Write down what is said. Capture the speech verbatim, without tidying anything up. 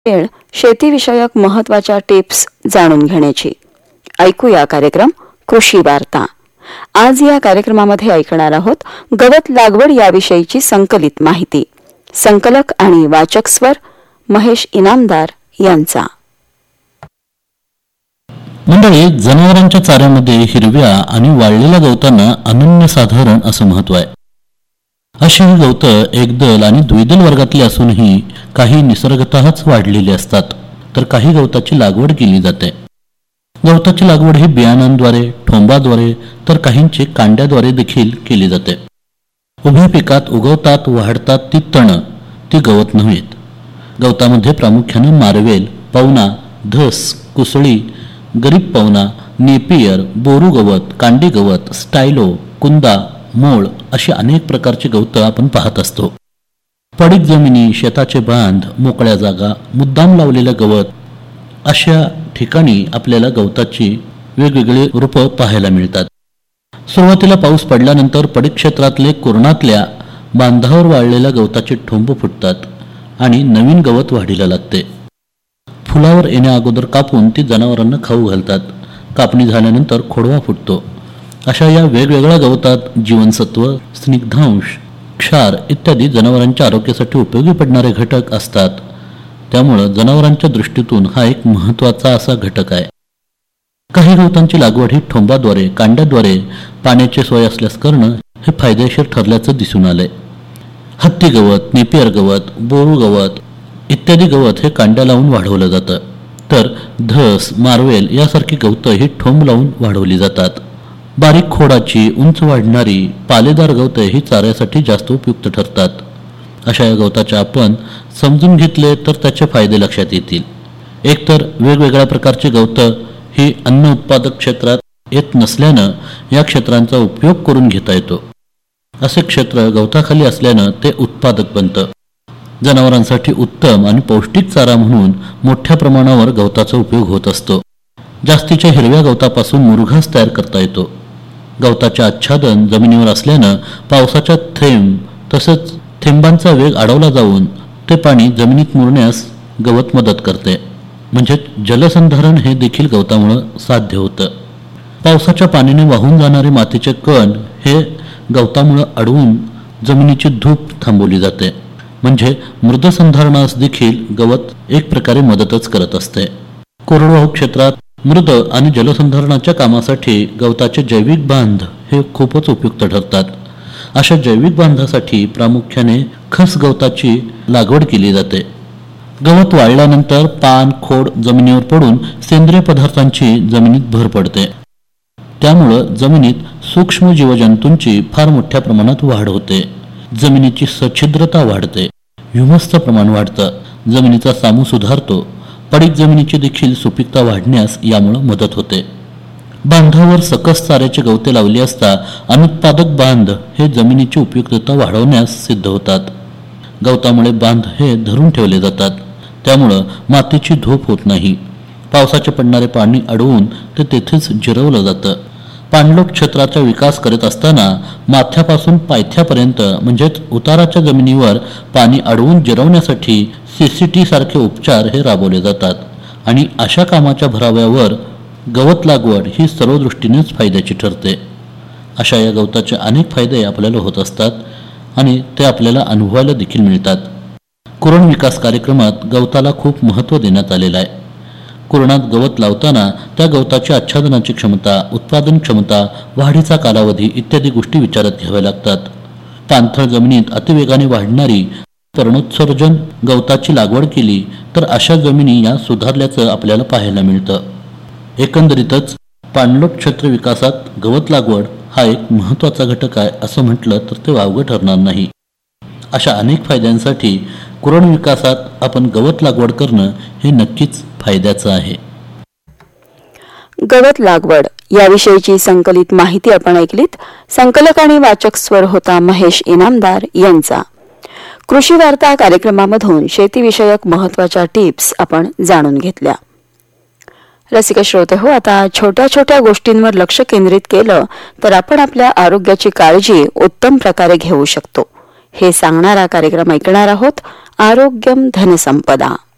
वेळ शेतीविषयक महत्त्वाच्या टिप्स जाणून घेण्याची. ऐकूया कार्यक्रम कृषी वार्ता. आज या कार्यक्रमामध्ये ऐकणार आहोत गवत लागवड याविषयीची संकलित माहिती. संकलक आणि वाचक स्वर महेश इनामदार यांचा. मंडळी, जनावरांच्या चाऱ्यामध्ये हिरव्या आणि वाळलेल्या गवतांना अनन्यसाधारण असं महत्व आहे. अशी ही गवत एकदल आणि द्विदल वर्गातली असूनही काही निसर्गतःच वाढलेली असतात, तर काही गवताची लागवड केली जाते. गवताची लागवड ही बियाणांद्वारे, ठोंबाद्वारे तर काहींची कांड्याद्वारे देखील केली जाते. उभ्या पिकात उगवतात, वाढतात ती तण, ती गवत नव्हेत. गवतामध्ये प्रामुख्याने मारवेल, पवना, धस, कुसळी, गरीब पवना, नेपियर, बोरू गवत, कांडी गवत, स्टायलो, कुंदा, मोळ अशी अनेक प्रकारची गवत आपण पाहत असतो. पडीक जमिनी, शेताचे बांध, मोकळ्या जागा, मुद्दाम लावलेलं गवत अशा ठिकाणी आपल्याला गवताची वेगवेगळी रूपं पाहायला मिळतात. सुरुवातीला पाऊस पडल्यानंतर पडीक क्षेत्रातले कुरणातल्या बांधावर वाळलेल्या गवताचे ठोंब फुटतात आणि नवीन गवत वाढीला लागते. फुलावर येण्या अगोदर कापून ती जनावरांना खाऊ घालतात. कापणी झाल्यानंतर खोडवा फुटतो. अशा या वेगवेगळ्या गवतात जीवनसत्व, स्निग्धांश, क्षार इत्यादी जनावरांच्या आरोग्यासाठी उपयोगी पडणारे घटक असतात. त्यामुळं जनावरांच्या दृष्टीतून हा एक महत्त्वाचा असा घटक आहे. काही गवतांची लागवड ही ठोंबाद्वारे, कांड्याद्वारे पाण्याची सोय असल्यास करणं हे फायदेशीर ठरल्याचं दिसून आलंय. हत्ती गवत, नेपियर गवत, बोरू गवत इत्यादी गवत हे कांड्या लावून वाढवलं जातं, तर धस, मारवेल यासारखी गवत ही ठोंब लावून वाढवली जातात. बारीक खोडाची, उंच वाढणारी, पालेदार गवते ही चाऱ्यासाठी जास्त उपयुक्त ठरतात. अशा या गवताचे आपण समजून घेतले तर त्याचे फायदे लक्षात येतील. एकतर वेगवेगळ्या प्रकारची गवतं ही अन्न उत्पादक क्षेत्रात येत नसल्यानं या क्षेत्रांचा उपयोग करून घेता येतो. असे क्षेत्र गवताखाली असल्यानं ते उत्पादक बनतं. जनावरांसाठी उत्तम आणि पौष्टिक चारा म्हणून मोठ्या प्रमाणावर गवताचा उपयोग होत असतो. जास्तीच्या हिरव्या गवतापासून मुरघास तयार करता येतो. गवताचे आच्छादन जमिनीवर असल्यानं पावसाच्या थेंब तसंच थेंबांचा वेग अडवला जाऊन ते पाणी जमिनीत मुरण्यास गवत मदत करते. म्हणजे जलसंधारण हे देखील गवतामुळं साध्य होतं. पावसाच्या पाण्याने वाहून जाणारे मातीचे कण हे गवतामुळं अडवून जमिनीची धूप थांबवली जाते. म्हणजे मृदसंधारणास देखील गवत एक प्रकारे मदतच करत असते. कोरडवाहू क्षेत्रात मृद आणि जलसंधारणाच्या कामासाठी गवताचे जैविक बांध हे खूपच उपयुक्त ठरतात. अशा जैविक बांधासाठी प्रामुख्याने खस गवताची लागवड केली जाते. गवत वाळल्यानंतर पान, खोड जमिनीवर पडून सेंद्रिय पदार्थांची जमिनीत भर पडते. त्यामुळं जमिनीत सूक्ष्म जीवजंतूंची फार मोठ्या प्रमाणात वाढ होते. जमिनीची सच्छिद्रता वाढते. ह्युमसचं प्रमाण वाढतं. जमिनीचा सामू सुधारतो. पडीक जमिनीची देखील सुपीकता वाढण्यास यामुळे मदत होते. बांधावर सकस चाऱ्याची गवते लावली असता अनुत्पादक बांध हे जमिनीची उपयुक्तता वाढवण्यास सिद्ध होतात. गवतामुळे बांध हे धरून ठेवले जातात. त्यामुळं मातीची धूप होत नाही. पावसाचे पडणारे पाणी अडवून ते तेथेच जिरवलं जातं. पाणलोट क्षेत्राचा विकास करत असताना माथ्यापासून पायथ्यापर्यंत म्हणजेच उताराच्या जमिनीवर पाणी अडवून जिरवण्यासाठी सीसीटी सारखे उपचार हे राबवले जातात. आणि अशा कामाच्या भराव्यावर गवत लागवड ही सर्व दृष्टीनेच फायद्याची ठरते. अशा या गवताचे अनेक फायदे आपल्याला होत असतात आणि ते आपल्याला अनुभवायला देखील मिळतात. कुरण विकास कार्यक्रमात गवताला खूप महत्त्व देण्यात आलेलं आहे. कुरणात गवत लावताना त्या गवताची आच्छादनाची क्षमता, उत्पादन क्षमता, वाढीचा कालावधी इत्यादी गोष्टी विचारात घ्याव्या लागतात. पाणथळ जमिनीत अतिवेगाने वाढणारी पर्णोत्सर्जन गवताची लागवड केली तर अशा जमिनी या सुधारल्याचं आपल्याला पाहायला मिळतं. एकंदरीतच पाणलोट क्षेत्र विकासात गवत लागवड हा एक महत्त्वाचा घटक आहे असं म्हटलं तर ते वावगं ठरणार नाही. अशा अनेक फायद्यांसाठी कुरण विकासात आपण गवत लागवड करणं हे नक्कीच फायद्याचं आहे. गवत लागवड याविषयीची संकलित माहिती आपण ऐकलीत. संकलक आणि वाचक स्वर होता महेश इनामदार यांचा. कृषी वार्ता कार्यक्रमामधून शेतीविषयक महत्त्वाच्या टिप्स आपण जाणून घेतल्या. रसिक श्रोते हो, आता छोट्या छोट्या गोष्टींवर लक्ष केंद्रित केलं तर आपण आपल्या आरोग्याची काळजी उत्तम प्रकारे घेऊ शकतो. हे सांगणारा कार्यक्रम ऐकणार आहोत. आरोग्यम धनसंपदा.